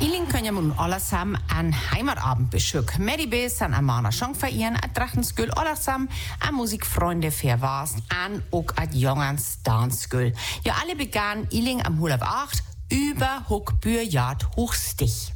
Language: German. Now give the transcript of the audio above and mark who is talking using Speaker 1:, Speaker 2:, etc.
Speaker 1: Iling kan je mun allesamen een heimatabend beschuck. Medibe san amana Songverein, a Drachtenskul allesamen, a muziekvrienden verwaast, en ook a jongens dansskul. Ja, alle begannen Iling am 7:30 über Hochbürjard hochstich.